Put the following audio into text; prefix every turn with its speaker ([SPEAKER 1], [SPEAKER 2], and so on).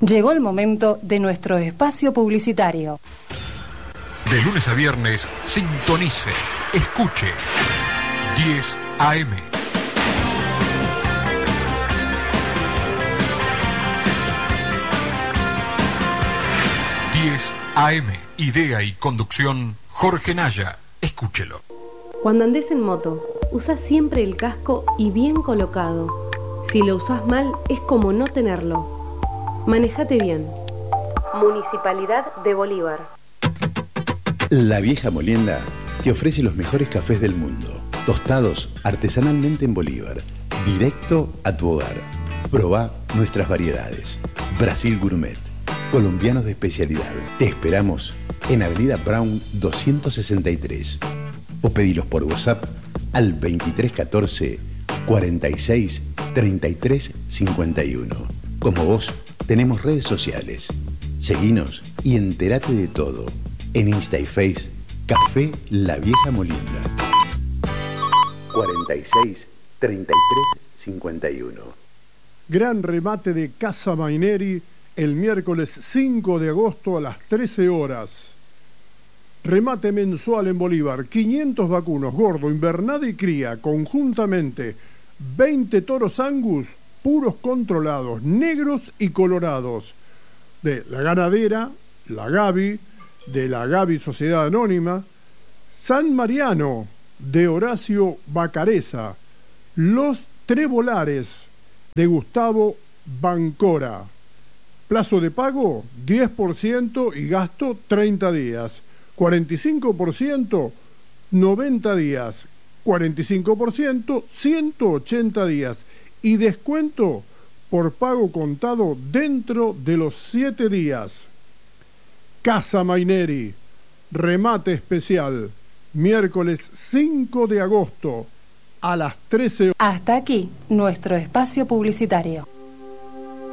[SPEAKER 1] Llegó el momento de nuestro espacio publicitario.
[SPEAKER 2] De lunes a viernes, sintonice, escuche 10 AM. AM, idea y conducción, Jorge Naya. Escúchelo.
[SPEAKER 3] Cuando andés en moto, usa siempre el casco y bien colocado. Si lo usás mal, es como no tenerlo. Manejate bien. Municipalidad de Bolívar.
[SPEAKER 4] La Vieja Molienda te ofrece los mejores cafés del mundo, tostados artesanalmente en Bolívar, directo a tu hogar. Probá nuestras variedades. Brasil Gourmet, colombianos de especialidad. Te esperamos en Avenida Brown 263 o pedilos por WhatsApp al 2314 46 33 51. Como vos, tenemos redes sociales. Seguinos y entérate de todo. En Insta y Face, Café La Vieja Molienda. 46 33 51.
[SPEAKER 5] Gran remate de Casa Maineri el miércoles 5 de agosto a las 13 horas. Remate mensual en Bolívar, 500 vacunos, gordo, invernada y cría, conjuntamente, 20 toros Angus, puros controlados, negros y colorados, de la Ganadera, la Gavi, de la Gavi Sociedad Anónima, San Mariano, de Horacio Bacareza, Los Trebolares, de Gustavo Bancora. Plazo de pago, 10% y gasto 30 días. 45%, 90 días. 45%, 180 días. Y descuento por pago contado dentro de los 7 días. Casa Maineri, remate especial, miércoles 5 de agosto a las 13 horas.
[SPEAKER 1] Hasta aquí nuestro espacio publicitario.